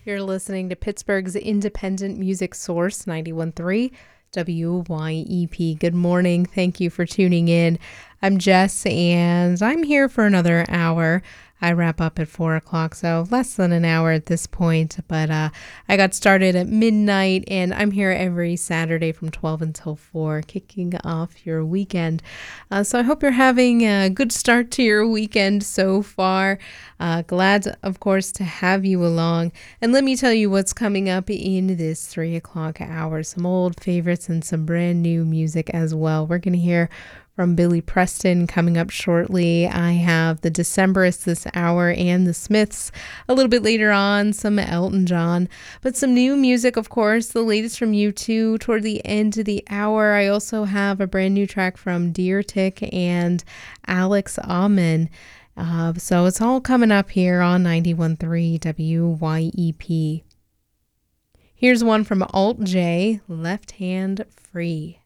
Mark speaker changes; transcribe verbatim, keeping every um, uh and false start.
Speaker 1: You're listening to Pittsburgh's independent music source, ninety-one point three W Y E P. Good morning. Thank you for tuning in. I'm Jess, and I'm here for another hour. I wrap up at four o'clock, so less than an hour at this point. But uh, I got started at midnight, and I'm here every Saturday from twelve until four, kicking off your weekend. Uh, so I hope you're having a good start to your weekend so far. Uh, glad, of course, to have you along. And let me tell you what's coming up in this three o'clock hour. Some old favorites and some brand new music as well. We're going to hear from Billy Preston coming up shortly. I have the Decemberists this hour and the Smiths a little bit later on, some Elton John, but some new music, of course, the latest from U two toward the end of the hour. I also have a brand new track from Deer Tick and Alex Amen. Uh, so it's all coming up here on ninety-one point three W Y E P. Here's one from Alt J, Left Hand Free.